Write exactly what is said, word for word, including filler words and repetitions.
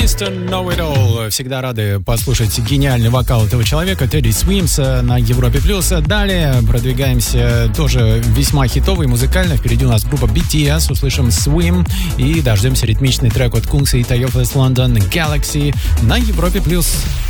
мистер Know It All. Всегда рады послушать гениальный вокал этого человека, Тедди Свимс на Европе+. Далее продвигаемся тоже весьма хитовый, музыкально. Впереди у нас группа би ти эс, услышим Swim и дождемся ритмичный трек от Кункса и Тайофа из Лондон, Galaxy на Европе+.